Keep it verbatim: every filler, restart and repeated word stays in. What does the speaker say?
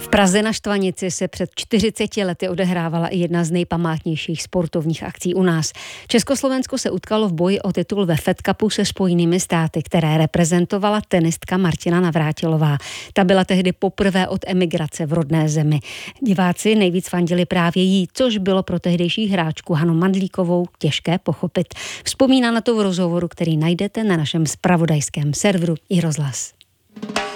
V Praze na Štvanici se před čtyřiceti lety odehrávala i jedna z nejpamátnějších sportovních akcí u nás. Československo se utkalo v boji o titul ve Fed Cupu se Spojenými státy, které reprezentovala tenistka Martina Navrátilová. Ta byla tehdy poprvé od emigrace v rodné zemi. Diváci nejvíc fandili právě jí, což bylo pro tehdejší hráčku Hanu Mandlíkovou těžké pochopit. Vzpomíná na to v rozhovoru, který najdete na našem zpravodajském serveru iRozhlas.